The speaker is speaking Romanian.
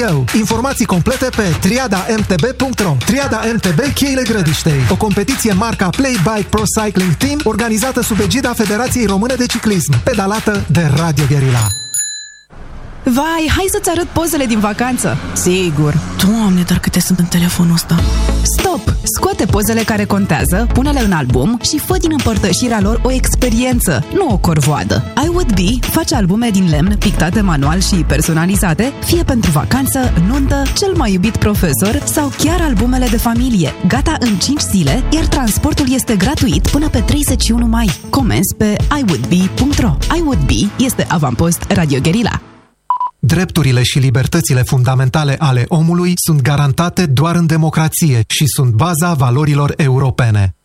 Informații complete pe triadamtb.ro. Triada MTB Cheile Grădiștei, o competiție marca Play Bike Pro Cycling Team organizată sub egida Federației Române de Ciclism, pedalată de Radio Guerilla. Vai, hai să-ți arăt pozele din vacanță. Sigur. Doamne, dar câte sunt în telefonul ăsta. Stop! Scoate pozele care contează, pune-le în album și fă din împărtășirea lor o experiență, nu o corvoadă. I Would Be face albume din lemn, pictate manual și personalizate, fie pentru vacanță, nuntă, cel mai iubit profesor sau chiar albumele de familie. Gata în 5 zile, iar transportul este gratuit până pe 31 mai. Comenzi pe iwouldbe.ro. I Would Be este avampost Radio Guerilla. Drepturile și libertățile fundamentale ale omului sunt garantate doar în democrație și sunt baza valorilor europene.